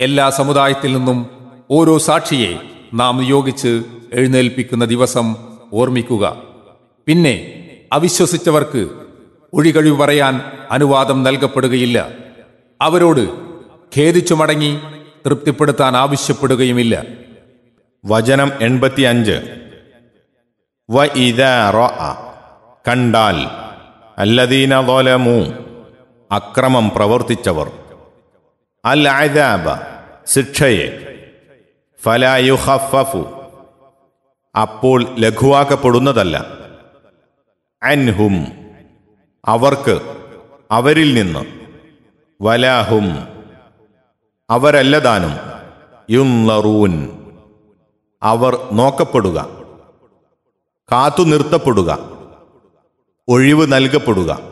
എല്ലാ സമുദായത്തിൽ നിന്നും ഓരോ സാക്ഷിയെ നാം നിയോഗിച്ച് എഴുന്നേൽപ്പിക്കുന്ന ദിവസം ഓർമ്മിക്കുക. പിന്നെ അവിശ്വസിച്ചവർക്ക് ഒഴികഴിവ് പറയാൻ അനുവാദം നൽകപ്പെടുകയില്ല. അവരോട് ഖേദിച്ചു മടങ്ങി തൃപ്തിപ്പെടുത്താൻ ആവശ്യപ്പെടുകയുമില്ല. വചനം 85. വഇദാ റഅ, കണ്ടാൽ, അല്ലദീന ളലമു, അക്രമം പ്രവർത്തിച്ചവർ, അൽ അദാബ, ശിക്ഷയെ, ഫലാ യുഖഫഫു, അപ്പോൾ ലഘുവാക്കപ്പെടുന്നതല്ല, അൻഹും, അവർക്ക്, അവരിൽ നിന്ന്, വലാഹും, അവരല്ലതാനും, യുൻളറൂൻ, അവർ നോക്കപ്പെടുക, കാത്തു നിർത്തപ്പെടുക, ഒഴിവ് നൽകപ്പെടുക.